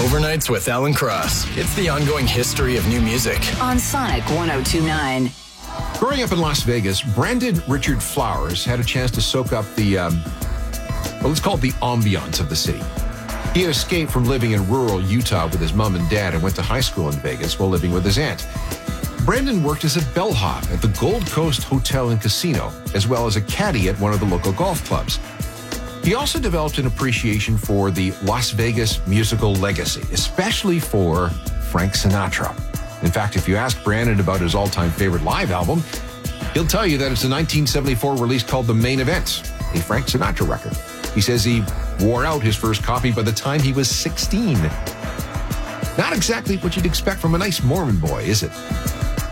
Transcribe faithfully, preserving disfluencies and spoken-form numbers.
Overnights with Alan Cross. It's the ongoing history of new music. On Sonic one oh two point nine. Growing up in Las Vegas, Brandon Richard Flowers had a chance to soak up the, um, well, let's call it the ambiance of the city. He had escaped from living in rural Utah with his mom and dad and went to high school in Vegas while living with his aunt. Brandon worked as a bellhop at the Gold Coast Hotel and Casino, as well as a caddy at one of the local golf clubs. He also developed an appreciation for the Las Vegas musical legacy, especially for Frank Sinatra. In fact, if you ask Brandon about his all-time favorite live album, he'll tell you that it's a nineteen seventy-four release called The Main Event, a Frank Sinatra record. He says he wore out his first copy by the time he was sixteen. Not exactly what you'd expect from a nice Mormon boy, is it?